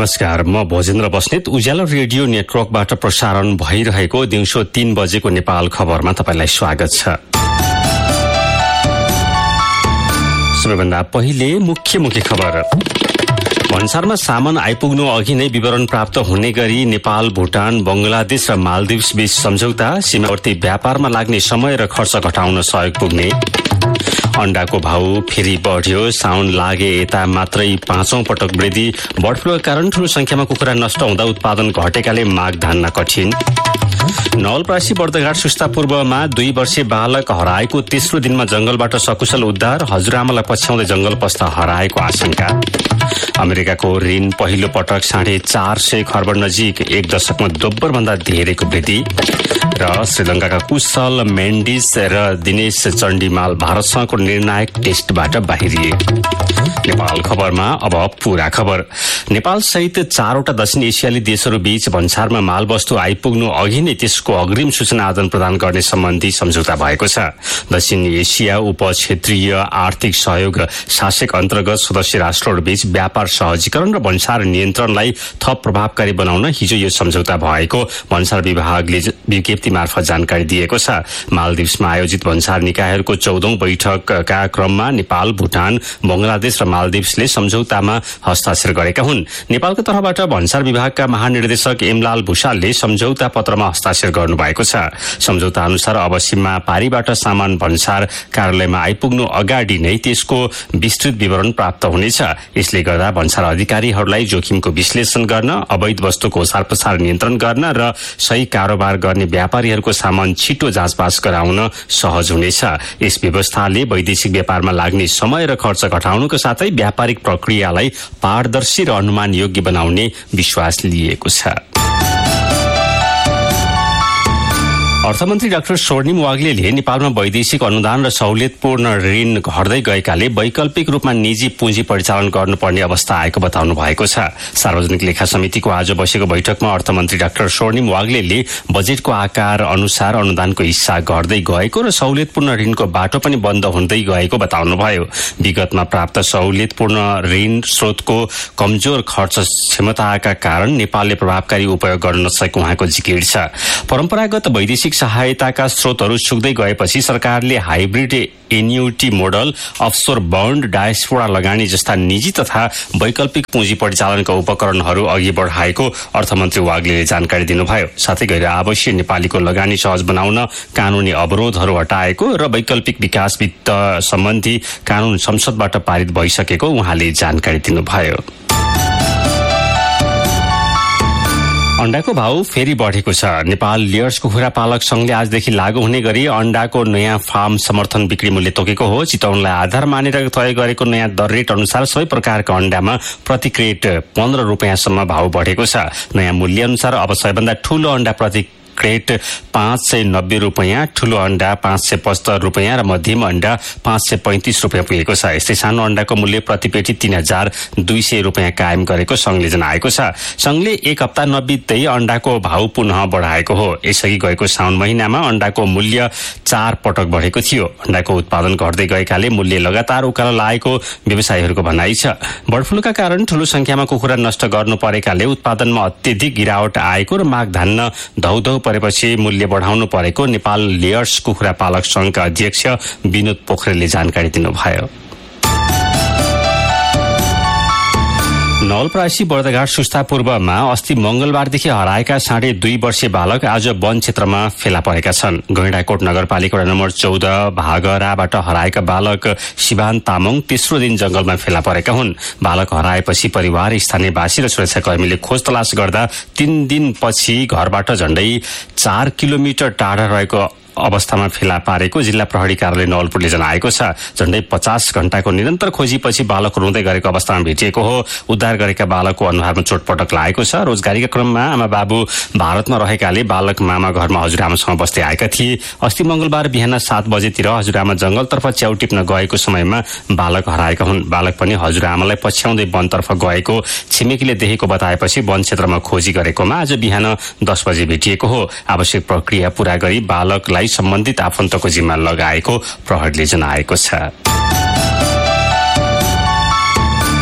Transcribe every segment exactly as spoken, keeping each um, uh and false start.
नमस्कार, म भोजेन्द्र बस्नेत। उज्यालो रेडियो नेटवर्कबाट प्रसारण भइरहेको दिउँसो तीन बजेको नेपाल खबरमा तपाईलाई स्वागत छ। सबैभन्दा पहिले मुख्य मुख्य खबर। भन्सारमा सामान आइपुग्नु अघि नै विवरण प्राप्त हुने गरी नेपाल, भुटान, बंगलादेश र मालदिव्स बीच सम्झौता। सीमावर्ती व्यापारमा लाग्ने समय र खर्च घटाउन सहयोग पुग्ने। अण्डाको भाउ फेरि बढ्यो, साउन लागे यता मात्रै पाँचौं पटक वृद्धि। बर्ड फ्लूका कारण ठूलो संख्यामा कुखुरा नष्ट हुँदा उत्पादन घटेकाले माग धान्न कठिन। नवलपरासी बर्दघाट सुस्ता पूर्वमा दुई वर्षीय बालक हराएको तेस्रो दिनमा जंगलबाट सकुशल उद्धार। हजुरआमालाई पछ्याउँदै जंगल पस्दा हराएको आशंका। अमेरिकाको ऋण पहिलो पटक साढे चार सय खर्ब नजिक, एक दशकमा दोब्बर भन्दा धेरैको वृद्धि। र श्रीलंकाका कुशल मेन्डिस र दिनेश चण्डीमाल भारतसँगको निर्णायक टेस्टबाट बाहिरिए। नेपाल खबरमा अब पूरा खबर। नेपाल सहित चारवटा दक्षिण एसियाली देशहरू बीच भन्सारमा मालवस्तु आइपुग्नु अघि नै त्यसको अग्रिम सूचना आदान प्रदान गर्ने सम्बन्धी सम्झौता भएको छ। दक्षिण एसिया उप क्षेत्रीय आर्थिक सहयोग शासक अन्तर्गत सदस्य राष्ट्रहरू बीच व्यापार सहजीकरण र भन्सार नियन्त्रणलाई थप प्रभावकारी बनाउन हिजो यो सम्झौता भएको भन्सार विभागले विज्ञप्ति मार्फत जानकारी दिएको छ। मालदिव्समा आयोजित भन्सार निकायहरूको चौधौं बैठकका क्रममा नेपाल, भुटान, बंगलादेश र मालदिव्सले सम्झौतामा हस्ताक्षर गरेका हुन्। नेपालको तर्फबाट भन्सार विभागका महानिर्देशक एमलाल भूषालले सम्झौता पत्रमा हस्ताक्षर गर्नुभएको छ। सम्झौता अनुसार अब सीमा पारीबाट सामान भन्सार कार्यालयमा आइपुग्नु अगाडि नै त्यसको विस्तृत विवरण प्राप्त हुनेछ। यसले गर्दा भन्सार अधिकारीहरूलाई जोखिमको विश्लेषण गर्न, अवैध वस्तुको ओसार पसार नियन्त्रण गर्न र सही कारोबार गर्ने व्यापारीहरूको सामान छिटो जाँचबास गराउन सहज हुनेछ। यस व्यवस्थाले वैदेशिक व्यापारमा लाग्ने समय र खर्च घटाउनुको साथै व्यापारिक प्रक्रियालाई पारदर्शी र अनुमान योग्य बनाउने विश्वास लिएको छ। अर्थमन्त्री डाक्टर स्वर्णिम वाग्लेले नेपालमा वैदेशिक अनुदान र सहुलियतपूर्ण ऋण घट्दै गएकाले वैकल्पिक रूपमा निजी पुँजी परिचालन गर्नुपर्ने अवस्था आएको बताउनु भएको छ। सार्वजनिक लेखा समितिको आज बसेको बैठकमा अर्थमन्त्री डाक्टर स्वर्णिम वाग्लेले बजेटको आकार अनुसार अनुदानको हिस्सा घट्दै गएको र सहुलियतपूर्ण ऋणको बाटो पनि बन्द हुँदै गएको बताउनुभयो। विगतमा प्राप्त सहुलियतपूर्ण ऋण स्रोतको कमजोर खर्च क्षमताका कारण नेपालले प्रभावकारी उपयोग गर्न नसकेको उहाँको जिकिर छ। परम्परागत वैदेशिक सहायताका स्रोतहरू सुक्दै गएपछि सरकारले hybrid annuity model, अफसोर bond, diaspora लगानी जस्ता निजी तथा वैकल्पिक पुँजी परिचालनका उपकरणहरू अघि बढाएको अर्थमन्त्री वाग्लेले जानकारी दिनुभयो। साथै गैर आवासीय नेपालीको लगानी सहज बनाउन कानूनी अवरोधहरू हटाएको र वैकल्पिक विकास वित्त सम्बन्धी कानून संसदबाट पारित भइसकेको उहाँले जानकारी दिनुभयो। अण्डाको भाउ फेरि बढेको छ। नेपाल लेयर्स कुखुरा पालक संघले आजदेखि लागू हुने गरी अण्डाको नयाँ फार्म समर्थन बिक्री मूल्य तोकेको हो। चितवनलाई आधार मानेर तय गरेको नयाँ दर रेट अनुसार सबै प्रकारका अण्डामा प्रति क्रेट पन्ध्र रुपियाँसम्म भाउ बढेको छ। नयाँ मूल्य अनुसार अब सबैभन्दा ठूलो अण्डा प्रति क्रेट पाँच सय नब्बे रुपियाँ, ठूलो अण्डा पाँच सय पचहत्तर रुपियाँ र मध्यम अण्डा पाँच सय पैंतिस रुपियाँ पुगेको छ। यस्तै सानो अण्डाको मूल्य प्रति पेटी तीन हजार दुई सय रुपियाँ कायम गरेको संघले जनाएको छ। संघले एक हप्ता नबित्दै अण्डाको भाउ पुनः बढाएको हो। यसअघि गएको साउन महिनामा अण्डाको मूल्य चार पटक बढेको थियो। अण्डाको उत्पादन घट्दै गएकाले मूल्य लगातार उकालो लागेको व्यवसायीहरूको भनाइ छ। बर्ड फ्लूका कारण ठूलो संख्यामा कुखुरा नष्ट गर्नु परेकाले उत्पादनमा अत्यधिक गिरावट आएको र माग धान्न धौधौ परेपछि मूल्य बढाउनु परेको नेपाल लेयर्स कुखुरा पालक संघका अध्यक्ष विनोद पोखरेलले जानकारी दिनुभयो। नवलपरासी बर्दघाट सुस्ता पूर्वमा अस्ति मंगलबारदेखि हराएका साढे दुई वर्षीय बालक आज वन क्षेत्रमा फेला परेका छन्। गैंडाकोट नगरपालिका नम्बर चौध भागराबाट हराएका बालक शिवान तामाङ तेस्रो दिन जंगलमा फेला परेका हुन्। बालक हराएपछि परिवार, स्थानीयवासी र सुरक्षाकर्मीले खोज तलास गर्दा तीन दिनपछि घरबाट झण्डै चार किलोमिटर टाढा रहेको अवस्थामा फेला पारेको जिल्ला प्रहरी कार्यालय नवलपुरले जनाएको छ। झण्डै पचास घण्टाको निरन्तर खोजीपछि बालक रुँदै गरेको अवस्थामा भेटिएको हो। उद्धार गरेका बालकको अनुहारमा चोटपटक लागेको छ। रोजगारीका क्रममा आमा बाबु भारतमा रहेकाले बालक मामा घरमा हजुरआमासँग बस्दै आएका थिए। अस्ति मंगलबार बिहान सात बजेतिर हजुरआमा जंगलतर्फ च्याउ टिप्न गएको समयमा बालक हराएका हुन्। बालक पनि हजुरआमालाई पछ्याउँदै वनतर्फ गएको छिमेकीले देखेको बताएपछि वन क्षेत्रमा खोजी गरेकोमा आज बिहान दस बजे भेटिएको हो। आवश्यक प्रक्रिया पूरा गरी बालकलाई सम्बन्धित आफन्तको जिम्मा लगाएको प्रहरीले जनाएको छ।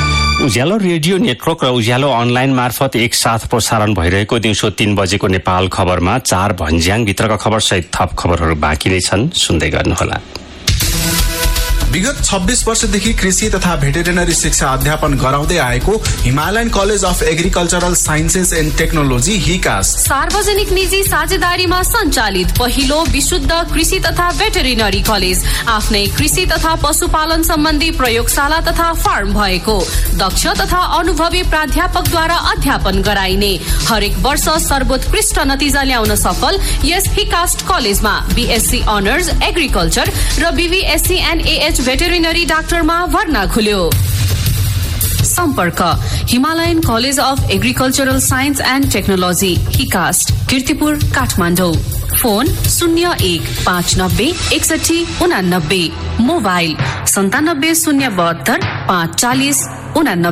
उज्यालो रेडियो नेटवर्क र उज्यालो अनलाइन मार्फत एकसाथ प्रसारण भइरहेको दिउँसो तीन बजेको नेपाल खबरमा चार भन्ज्याङ भित्रका खबर सहित थप खबरहरू बाँकी नै छन्, सुन्दै गर्नुहोला। विगत छब्बीस वर्षदेखि कृषि तथा भेटेरिनरी शिक्षा अध्यापन गराउँदै आएको Himalayan college of agricultural sciences and technology हिकास सार्वजनिक निजी साझेदारीमा सञ्चालित पहिलो विशुद्ध कृषि तथा भेटेरिनरी कलेज, आफ्नै कृषि तथा पशुपालन सम्बन्धी प्रयोगशाला तथा फार्म भएको, दक्ष तथा अनुभवी प्राध्यापकद्वारा अध्यापन गराइने, हरेक वर्ष सर्वोत्कृष्ट नतिजा ल्याउन सफल यस हिकास्ट कलेजमा बीएससी अनर्स एग्रिकल्चर र बीबीएससी एन्ड एएच भेटेरिनरी डाक्टरमा भर्ना खुल्यो। सम्पर्क Himalayan college of agricultural science and technology हिकास्ट, Kirtipur, Kathmandu. Phone शून्य एक पाँच नब्बे एकसठी उनानब्बे, मोबाइल सन्तानब्बे शून्य बहत्तर पाँच चालिस उनानब्बे।